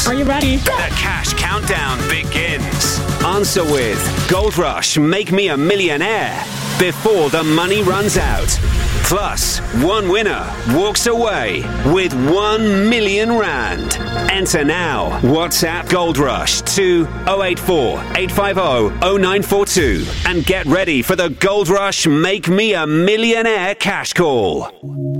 Are you ready? The cash countdown begins. Answer with Gold Rush Make Me a Millionaire before the money runs out. Plus, one winner walks away with 1 million rand. Enter now. WhatsApp Gold Rush to 084 850 0942 and get ready for the Gold Rush Make Me a Millionaire cash call.